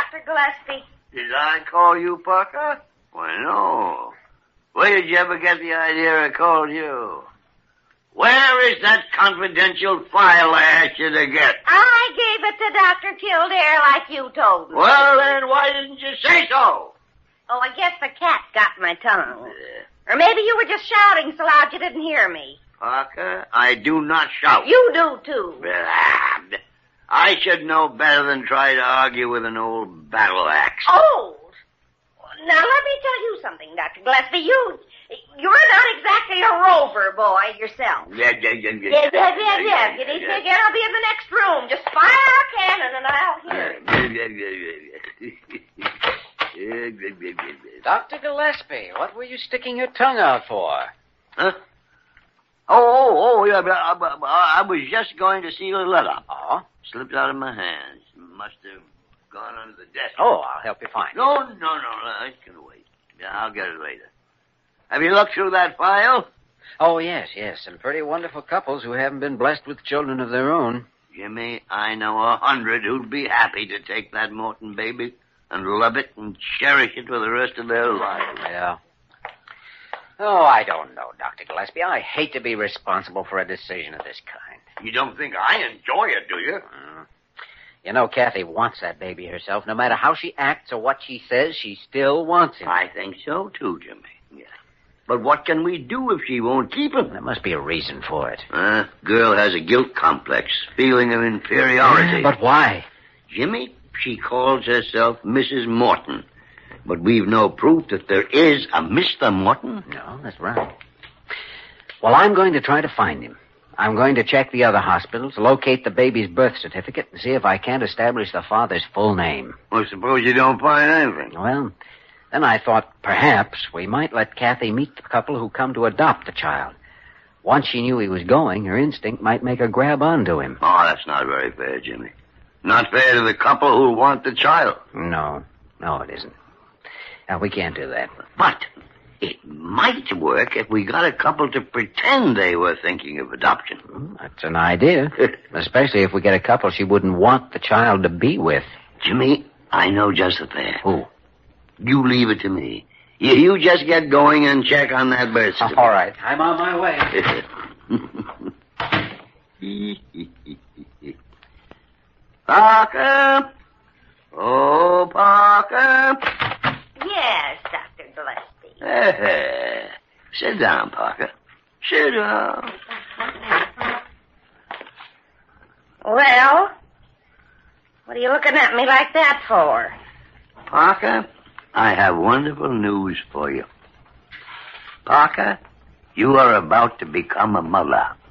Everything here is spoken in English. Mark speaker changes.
Speaker 1: Dr. Gillespie.
Speaker 2: Did I call you, Parker? Why, no. Where did you ever get the idea I called you? Where is that confidential file I asked you to get?
Speaker 1: I gave it to Dr. Kildare like you told me.
Speaker 2: Well, then why didn't you say so?
Speaker 1: Oh, I guess the cat got my tongue. Or maybe you were just shouting so loud you didn't hear me.
Speaker 2: Parker, I do not shout.
Speaker 1: You do, too.
Speaker 2: I should know better than try to argue with an old battle axe.
Speaker 1: Old? Now, let me tell you something, Dr. Gillespie. You're not exactly a rover boy yourself.
Speaker 2: Yeah.
Speaker 1: If you need to get, I'll be in the next room. Just fire a cannon and I'll hear it.
Speaker 3: Dr. Gillespie, what were you sticking your tongue out for?
Speaker 2: Huh? Yeah, I was just going to seal a letter.
Speaker 3: Oh?
Speaker 2: Slipped out of my hands. Must have gone under the desk.
Speaker 3: Oh, I'll help you find it.
Speaker 2: No, it can wait. Yeah, I'll get it later. Have you looked through that file?
Speaker 3: Oh, yes. Some pretty wonderful couples who haven't been blessed with children of their own.
Speaker 2: Jimmy, I know 100 who'd be happy to take that Morton baby and love it and cherish it for the rest of their lives.
Speaker 3: Yeah. Oh, I don't know, Dr. Gillespie. I hate to be responsible for a decision of this kind.
Speaker 2: You don't think I enjoy it, do you?
Speaker 3: You know, Kathy wants that baby herself. No matter how she acts or what she says, she still wants him.
Speaker 2: I think so, too, Jimmy. Yeah. But what can we do if she won't keep him?
Speaker 3: There must be a reason for it.
Speaker 2: Girl has a guilt complex, feeling of inferiority.
Speaker 3: But why?
Speaker 2: Jimmy, she calls herself Mrs. Morton. But we've no proof that there is a Mr. Morton.
Speaker 3: No, that's right. Well, I'm going to try to find him. I'm going to check the other hospitals, locate the baby's birth certificate, and see if I can't establish the father's full name.
Speaker 2: Well, suppose you don't find anything.
Speaker 3: Well, then I thought perhaps we might let Kathy meet the couple who come to adopt the child. Once she knew he was going, her instinct might make her grab onto him.
Speaker 2: Oh, that's not very fair, Jimmy. Not fair to the couple who want the child.
Speaker 3: No, it isn't. We can't do that.
Speaker 2: But it might work if we got a couple to pretend they were thinking of adoption.
Speaker 3: That's an idea. Especially if we get a couple she wouldn't want the child to be with.
Speaker 2: Jimmy, I know just the pair.
Speaker 3: Who?
Speaker 2: You leave it to me. You just get going and check on that birth certificate.
Speaker 3: All right. I'm on my way.
Speaker 2: Parker? Oh, Parker?
Speaker 1: Yes, Dr. Gillespie.
Speaker 2: Sit down, Parker. Sit down.
Speaker 1: Well, what are you looking at me like that for?
Speaker 2: Parker, I have wonderful news for you. Parker, you are about to become a mother.